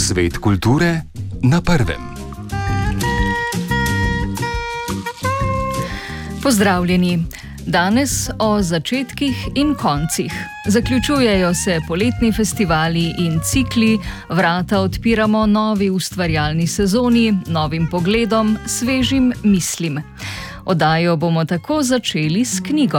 Svet kulture na prvem. Pozdravljeni! Danes o začetkih in koncih. Zaključujejo se poletni festivali in cikli, vrata odpiramo novi ustvarjalni sezoni, novim pogledom, svežim mislim. Oddajo bomo tako začeli s knjigo.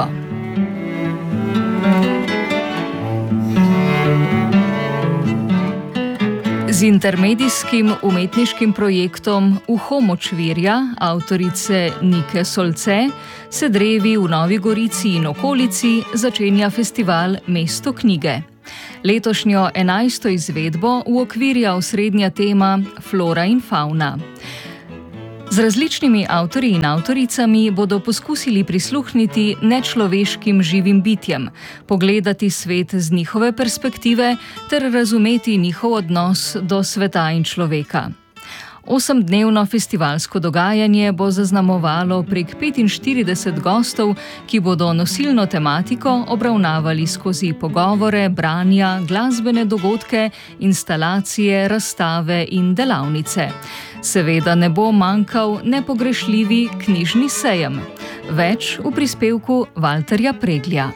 Z intermedijskim umetniškim projektom Uho močvirja avtorice Nike Solce se drevi v Novi Gorici in okolici začenja festival Mesto knjige. Letošnjo 11. izvedbo uokvirja osrednja tema Flora in fauna. Z različnimi avtorji in avtoricami bodo poskusili prisluhniti nečloveškim živim bitjem, pogledati svet z njihove perspektive ter razumeti njihov odnos do sveta in človeka. 8-dnevno festivalsko dogajanje bo zaznamovalo prek 45 gostov, ki bodo nosilno tematiko obravnavali skozi pogovore, branja, glasbene dogodke, instalacije, razstave in delavnice. Seveda ne bo manjkal nepogrešljivi knjižni sejem. Več v prispevku Valterja Preglja.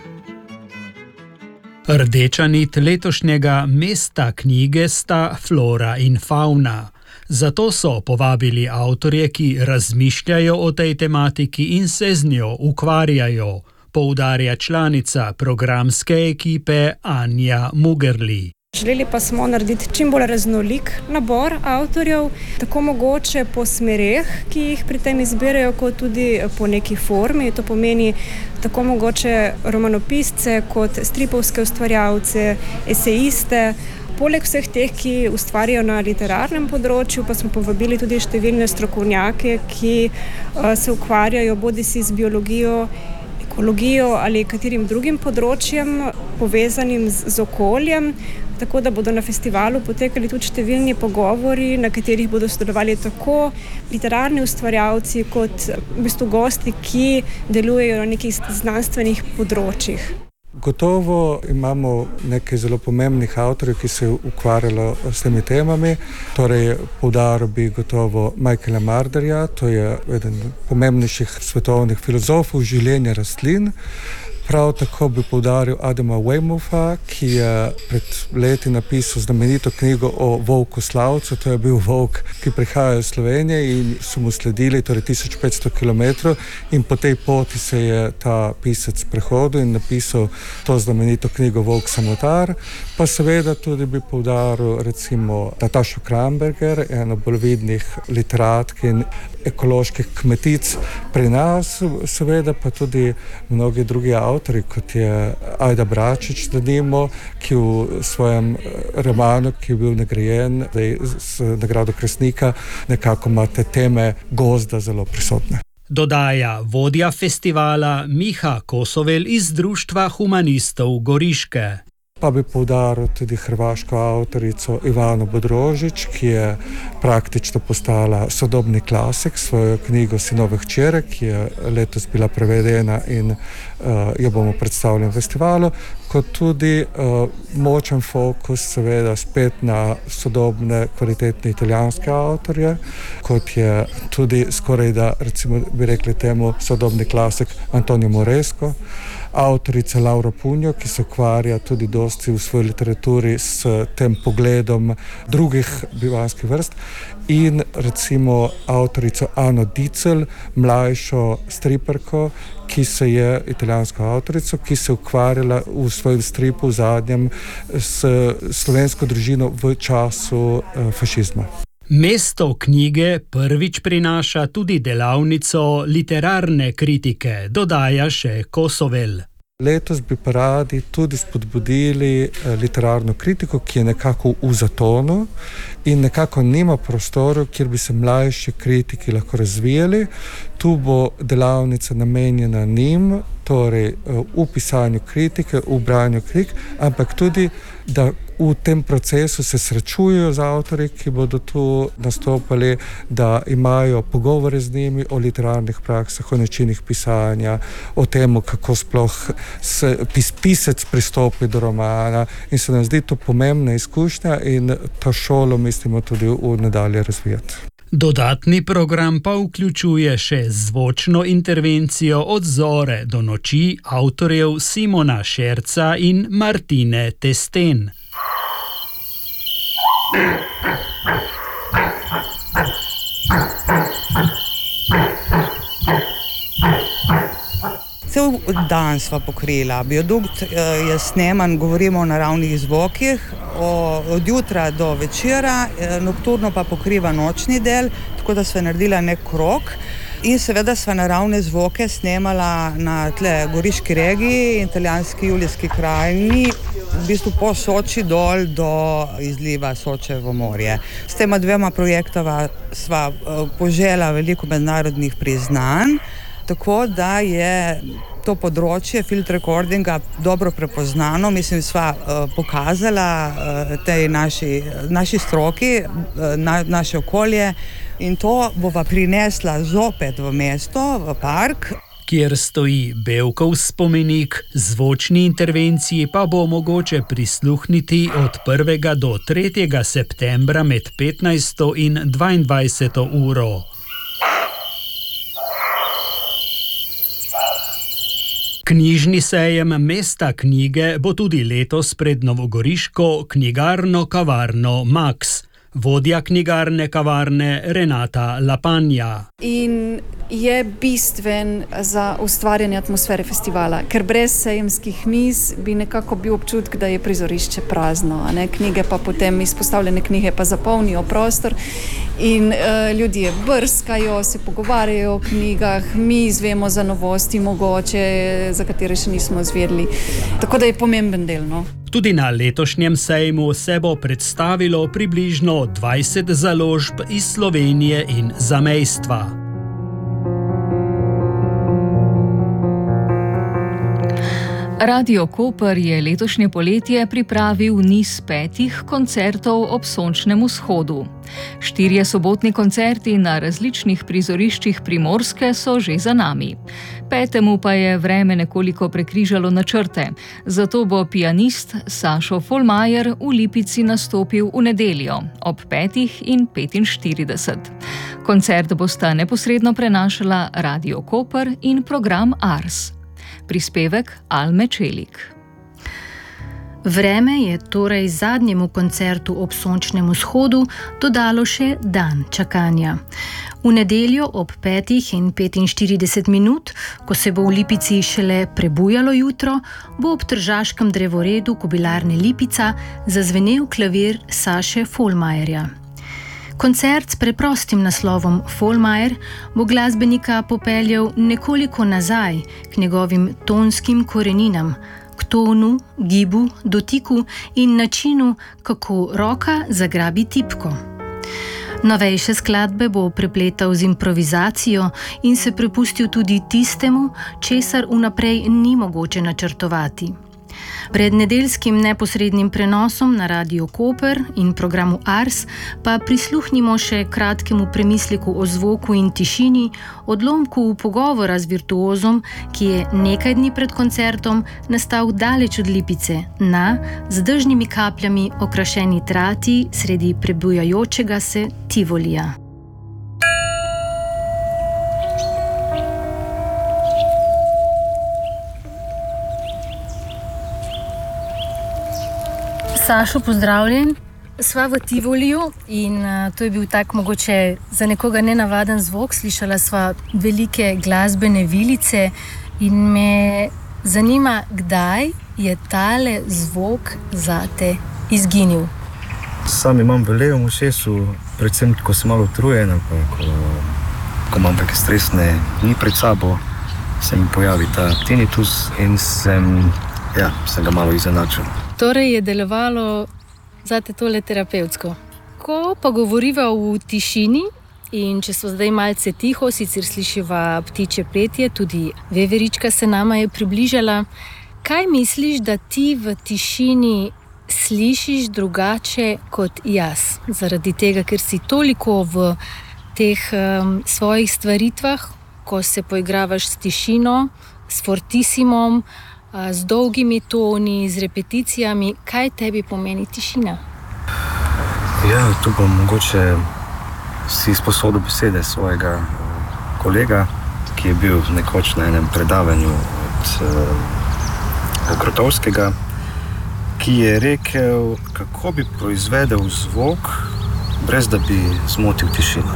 Rdeča nit letošnjega Mesta knjige sta flora in fauna. Zato so povabili avtorje, ki razmišljajo o tej tematiki in se z njo ukvarjajo, poudarja članica programske ekipe Anja Mugerli. Želeli pa smo narediti čim bolj raznolik nabor avtorjev, tako mogoče po smereh, ki jih pri tem izbirajo, kot tudi po neki formi. To pomeni tako mogoče romanopisce kot stripovske ustvarjalce, esejiste. Poleg vseh teh, ki ustvarjajo na literarnem področju, pa smo povabili tudi številne strokovnjake, ki se ukvarjajo bodisi z biologijo, ekologijo ali katerim drugim področjem povezanim z okoljem. Tako da bodo na festivalu potekali tudi številni pogovori, na katerih bodo sodelovali tako literarni ustvarjalci kot v bistvu gosti, ki delujejo na nekih znanstvenih področjih. Gotovo imamo nekaj zelo pomembnih avtorjev, ki se ukvarjajo s temi temami. Torej, poudaril bi gotovo Michaela Marderja, to je eden pomembnejših svetovnih filozofov življenja rastlin. Prav tako bi poudaril Adama Weymoutha, ki je pred leti napisal znamenito knjigo o volku slavcu. To je bil volk, ki prihaja iz Slovenije in so mu sledili 1500 km in po tej poti se je ta pisec prehodil in napisal to znamenito knjigo Volk samotar. Pa seveda tudi bi poudaril recimo Natašo Kramberger, eno bolj vidnih literatk in ekoloških kmetic pri nas, seveda pa tudi mnogi drugi avtorji, kot je Ajda Bračič, ki v svojem romanu, ki je bil nagrajen z nagrado Kresnika, nekako ima te teme gozda zelo prisotne. Dodaja vodja festivala Miha Kosovel iz Društva humanistov Goriške. Pa bi poudaril tudi hrvaško avtorico Ivano Bodrožić, ki je praktično postala sodobni klasik s svojo knjigo Sinove hčere, ki je letos bila prevedena in jo bomo predstavili na festivalu, kot tudi močen fokus seveda spet na sodobne, kvalitetne italijanske avtorje, kot je tudi skoraj da, recimo bi rekli temu, sodobni klasik Antonio Moresco, avtorica Laura Punjo, ki se ukvarja tudi dosti v svoji literaturi s tem pogledom drugih bivanskih vrst, in recimo avtorico Ano Dicelj, mlajšo striperko, ki se je italijansko avtorico, ki se ukvarjala v svojem stripu v zadnjem s slovensko družino v času fašizma. Mesto knjige prvič prinaša tudi delavnico literarne kritike, dodaja še Kosovel. Letos bi pa radi tudi spodbudili literarno kritiko, ki je nekako v zatonu in nekako nima prostorov, kjer bi se mlajši kritiki lahko razvijali. Tu bo delavnica namenjena njim, torej v pisanju kritike, v branju knjig, ampak tudi da v tem procesu se srečujejo z avtorji, ki bodo tu nastopali, da imajo pogovore z njimi o literarnih praksah, o načinih pisanja, o tem, kako sploh pisec pristopi do romana, in se nam zdi to pomembna izkušnja in to šolo mislimo tudi v nadalje razvijati. Dodatni program pa vključuje še zvočno intervencijo od zore do noči avtorjev Simona Šerca in Martine Testen. Cel dan sva pokrila. Biodukt je sneman, govorimo o naravnih zvokih, od jutra do večera, nokturno pa pokriva nočni del, tako da sva naredila nek krog. In seveda sva naravne zvoke snemala na tle Goriški regiji, italijanski Julijski krajini, v bistvu po Soči dol do izliva Soče v morje. S tema dvema projektova sva požela veliko mednarodnih priznanj, tako da je to področje field recordinga dobro prepoznano. Mislim, sva pokazala tej naši stroki, naše okolje, in to bova prinesla zopet v mesto, v park, kjer stoji Bevkov spomenik. Zvočni intervenciji pa bo mogoče prisluhniti od 1. do 3. septembra med 15. in 22. uro. Knjižni sejem mesta knjige bo tudi letos pred novogoriško knjigarno kavarno Max. Vodja knjigarne kavarne Renata Lapanja. In je bistven za ustvarjanje atmosfere festivala, ker brez sejemskih miz bi nekako bil občutek, da je prizorišče prazno, a ne? Knjige pa potem, izpostavljene knjige pa zapolnijo prostor in ljudje brskajo, se pogovarjajo o knjigah, mi izvemo za novosti mogoče, za katere še nismo izvedeli. Tako da je pomemben del, no. Tudi na letošnjem sejmu se bo predstavilo približno 20 založb iz Slovenije in zamejstva. Radio Koper je letošnje poletje pripravil niz 5 koncertov ob sončnem vzhodu. 4 sobotni koncerti na različnih prizoriščih Primorske so že za nami. 5. pa je vreme nekoliko prekrižalo načrte, zato bo pianist Sašo Folmajer v Lipici nastopil v nedeljo ob 5:45. Koncert bosta neposredno prenašala Radio Koper in program Ars. Prispevek Alme Čelik. Vreme je torej zadnjemu koncertu ob sončnem vzhodu dodalo še dan čakanja. V nedeljo ob 5:45, ko se bo v Lipici šele prebujalo jutro, bo ob tržaškem drevoredu Kobilarne Lipica zazvenel klavir Saše Folmajerja. Koncert s preprostim naslovom Folmajer bo glasbenika popeljal nekoliko nazaj k njegovim tonskim koreninam, k tonu, gibu, dotiku in načinu, kako roka zagrabi tipko. Novejše skladbe bo prepletal z improvizacijo in se prepustil tudi tistemu, česar vnaprej ni mogoče načrtovati. Pred nedeljskim neposrednim prenosom na Radio Koper in programu Ars pa prisluhnimo še kratkemu premisleku o zvoku in tišini, odlomku pogovora z virtuozom, ki je nekaj dni pred koncertom nastal daleč od Lipice, na z dežnimi kapljami okrašeni trati sredi prebujajočega se Tivolija. Sašo, pozdravljen. Sva v Tivoliju in to je bil tak mogoče za nekoga nenavaden zvok. Slišala sva velike glasbene vilice in me zanima, kdaj je tale zvok zate izginil. Sam imam v levem ušesu, predvsem ko sem malo utrujen, ko imam take stresne dni pred sabo, se mi pojavi ta tinnitus in sem ga malo izenačil. Torej je delovalo zate tole terapevtsko. Ko pa govoriva v tišini in če smo zdaj malce tiho, sicer slišiva ptiče petje, tudi veverička se nama je približala, kaj misliš, da ti v tišini slišiš drugače kot jaz, zaradi tega, ker si toliko v teh svojih stvaritvah, ko se poigravaš s tišino, s fortissimom, z dolgimi toni, z repeticijami. Kaj tebi pomeni tišina? Ja, tu bom mogoče si izposodil besede svojega kolega, ki je bil nekoč na enem predavanju od Grotowskega, ki je rekel, kako bi proizvedel zvok, brez da bi zmotil tišino.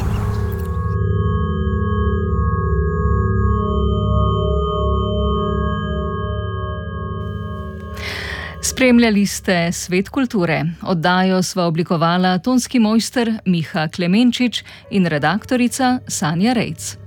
Spremljali ste Svet kulture. Oddajo sva oblikovala tonski mojster Miha Klemenčič in redaktorica Sanja Rejc.